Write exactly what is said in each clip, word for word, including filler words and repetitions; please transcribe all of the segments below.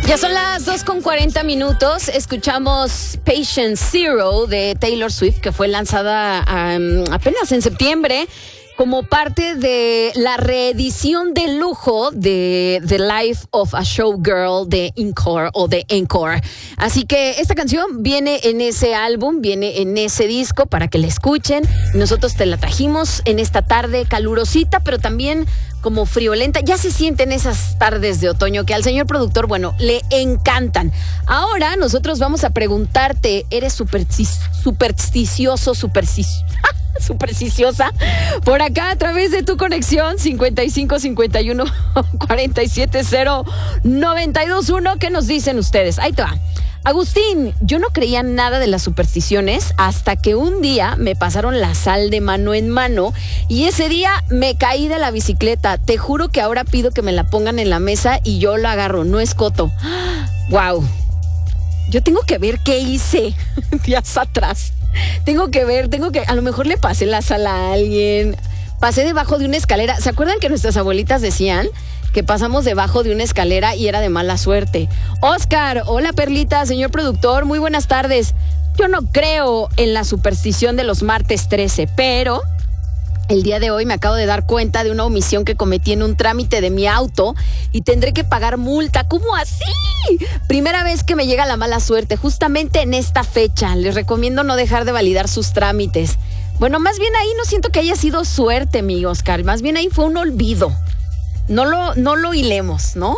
Ya son las dos con cuarenta minutos. Escuchamos Patient Zero de Taylor Swift, que fue lanzada um, apenas en septiembre como parte de la reedición de lujo de The Life of a Showgirl de Encore o de Encore. Así que esta canción viene en ese álbum, viene en ese disco para que la escuchen. Nosotros te la trajimos en esta tarde calurosita, pero también como friolenta. Ya se sienten esas tardes de otoño que al señor productor, bueno, le encantan. Ahora nosotros vamos a preguntarte, ¿eres superstic- supersticioso, supersticioso? supersticiosa? Por acá a través de tu conexión cincuenta y cinco cincuenta y uno cuarenta y siete cero noventa y dos uno. ¿Qué nos dicen ustedes? Ahí te va. Agustín, yo no creía nada de las supersticiones hasta que un día me pasaron la sal de mano en mano y ese día me caí de la bicicleta. Te juro que ahora pido que me la pongan en la mesa y yo la agarro, no es coto. Wow. Yo tengo que ver qué hice días atrás. Tengo que ver, tengo que, a lo mejor le pasé la sal a alguien, pasé debajo de una escalera. ¿Se acuerdan que nuestras abuelitas decían que pasamos debajo de una escalera y era de mala suerte? Oscar, hola Perlita, señor productor, muy buenas tardes. Yo no creo en la superstición de los martes trece, pero el día de hoy me acabo de dar cuenta de una omisión que cometí en un trámite de mi auto y tendré que pagar multa. ¿Cómo así? Primera vez que me llega la mala suerte, justamente en esta fecha. Les recomiendo no dejar de validar sus trámites. Bueno, más bien ahí no siento que haya sido suerte, mi Oscar. Más bien ahí fue un olvido. No lo, no lo hilemos, ¿no?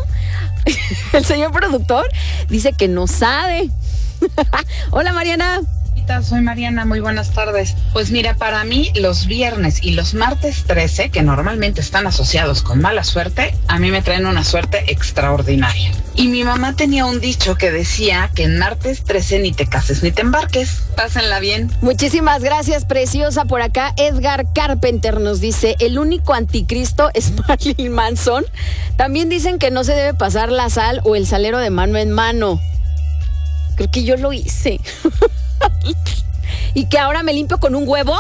El señor productor dice que no sabe. Hola, Mariana. Soy Mariana, muy buenas tardes. Pues mira, para mí los viernes y los martes trece, que normalmente están asociados con mala suerte, a mí me traen una suerte extraordinaria. Y mi mamá tenía un dicho que decía que en martes trece ni te cases ni te embarques. Pásenla bien. Muchísimas gracias, preciosa. Por acá Edgar Carpenter nos dice, el único anticristo es Marilyn Manson. También dicen que no se debe pasar la sal o el salero de mano en mano. Creo que yo lo hice. ¿Y que ahora me limpio con un huevo?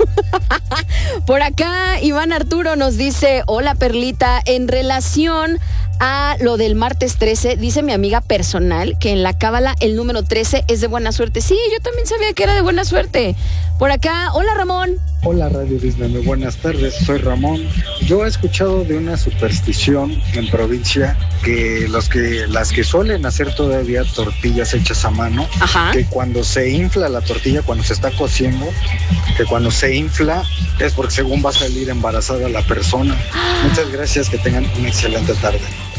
Por acá Iván Arturo nos dice, hola Perlita, en relación a lo del martes trece, dice mi amiga personal que en la cábala el número trece es de buena suerte. Sí, yo también sabía que era de buena suerte. Por acá, hola Ramón. Hola Radio Disney, muy buenas tardes, soy Ramón. Yo he escuchado de una superstición en provincia que los que las que suelen hacer todavía tortillas hechas a mano, Ajá. que cuando se infla la tortilla, cuando se está cociendo, que cuando se infla es porque según va a salir embarazada la persona. Muchas gracias, que tengan una excelente tarde.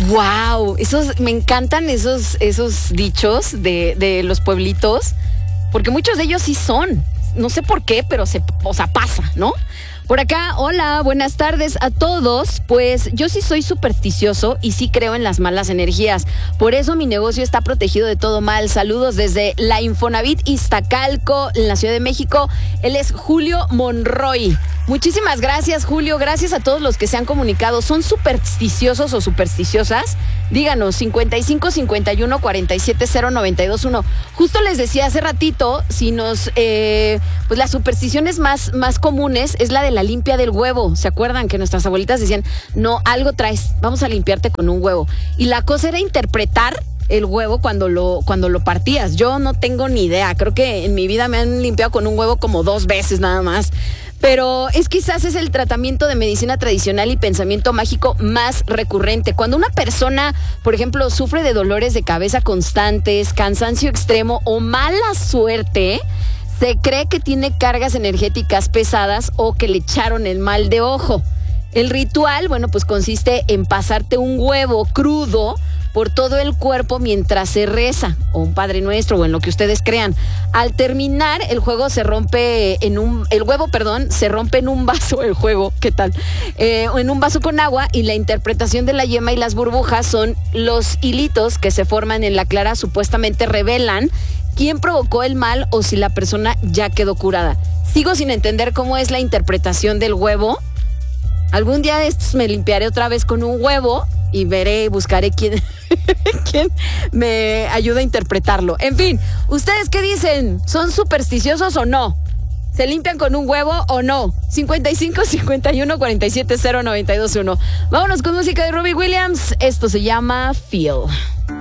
Wow, esos me encantan esos esos dichos de, de los pueblitos, porque muchos de ellos sí son. No sé por qué, pero se, o sea, pasa, ¿no? Por acá, hola, buenas tardes a todos. Pues yo sí soy supersticioso y sí creo en las malas energías. Por eso mi negocio está protegido de todo mal. Saludos desde la Infonavit Iztacalco, en la Ciudad de México. Él es Julio Monroy. Muchísimas gracias, Julio. Gracias a todos los que se han comunicado. ¿Son supersticiosos o supersticiosas? Díganos, cincuenta y cinco cincuenta y uno cuarenta y siete cero noventa y dos uno. Justo les decía hace ratito, si nos, eh, pues las supersticiones más, más comunes es la de la limpia del huevo. ¿Se acuerdan que nuestras abuelitas decían, no, algo traes, vamos a limpiarte con un huevo? Y la cosa era interpretar el huevo cuando lo, cuando lo partías. Yo no tengo ni idea. Creo que en mi vida me han limpiado con un huevo como dos veces nada más. Pero es quizás es el tratamiento de medicina tradicional y pensamiento mágico más recurrente. Cuando una persona, por ejemplo, sufre de dolores de cabeza constantes, cansancio extremo o mala suerte, se cree que tiene cargas energéticas pesadas o que le echaron el mal de ojo. El ritual, bueno, pues consiste en pasarte un huevo crudo por todo el cuerpo mientras se reza, o un Padre Nuestro, o en lo que ustedes crean. Al terminar, el juego se rompe en un, el huevo, perdón, se rompe en un vaso, el juego, ¿qué tal? Eh, en un vaso con agua, y la interpretación de la yema y las burbujas son los hilitos que se forman en la clara, supuestamente revelan quién provocó el mal o si la persona ya quedó curada. Sigo sin entender cómo es la interpretación del huevo. Algún día de estos me limpiaré otra vez con un huevo y veré, buscaré quién, quién me ayuda a interpretarlo. En fin, ¿ustedes qué dicen? ¿Son supersticiosos o no? ¿Se limpian con un huevo o no? cincuenta y cinco cincuenta y uno cuarenta y siete cero noventa y dos uno. Vámonos con música de Robbie Williams. Esto se llama Feel.